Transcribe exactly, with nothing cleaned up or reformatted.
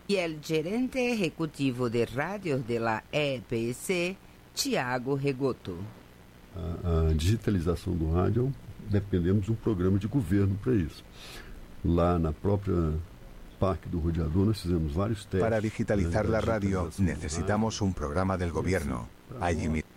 y el gerente ejecutivo de radios de la E P C, Tiago Regoto. A, a digitalização do rádio, dependemos de um programa de governo para isso. Lá na própria Parque do Rodeador nós fizemos vários testes. Para digitalizar la radio necesitamos un programa del gobierno. Allí mismo